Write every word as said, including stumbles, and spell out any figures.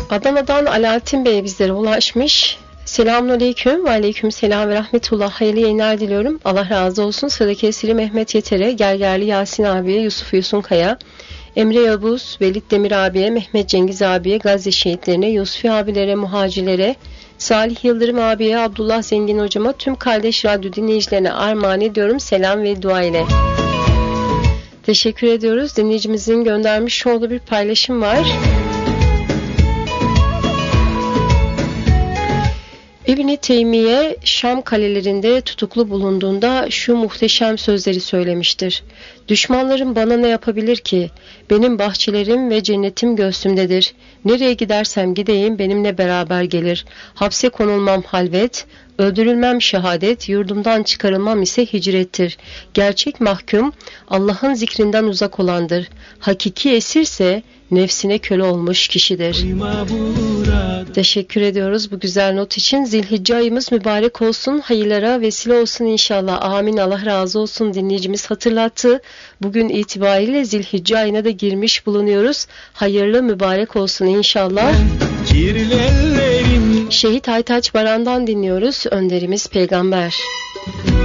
Adana'dan Alaaddin Bey bizlere ulaşmış. Selamünaleyküm ve aleyküm selam ve rahmetullah. Hayırlı yayınlar diliyorum. Allah razı olsun. Sıradaki esiri Mehmet Yeter'e, Gergerli Yasin abiye, Yusuf Yusunkaya, Emre Yavuz, Velid Demir abiye, Mehmet Cengiz abiye, Gazze şehitlerine, Yusufi abilere, muhacirlere, Salih Yıldırım abiye, Abdullah Zengin hocama, tüm kardeş radyo dinleyicilerine armağan ediyorum. Selam ve dua ile. Teşekkür ediyoruz. Dinleyicimizin göndermiş olduğu bir paylaşım var. İbn-i Teymiye Şam kalelerinde tutuklu bulunduğunda şu muhteşem sözleri söylemiştir. Düşmanlarım bana ne yapabilir ki? Benim bahçelerim ve cennetim göğsümdedir. Nereye gidersem gideyim benimle beraber gelir. Hapse konulmam halvet, öldürülmem şehadet, yurdumdan çıkarılmam ise hicrettir. Gerçek mahkum Allah'ın zikrinden uzak olandır. Hakiki esirse nefsine köle olmuş kişidir. Teşekkür ediyoruz bu güzel not için. Zilhicce ayımız mübarek olsun. Hayırlara vesile olsun inşallah. Amin. Allah razı olsun. Dinleyicimiz hatırlattı. Bugün itibariyle Zilhicce ayına da girmiş bulunuyoruz. Hayırlı mübarek olsun inşallah. Şehit Aytaç Baran'dan dinliyoruz. Önderimiz Peygamber.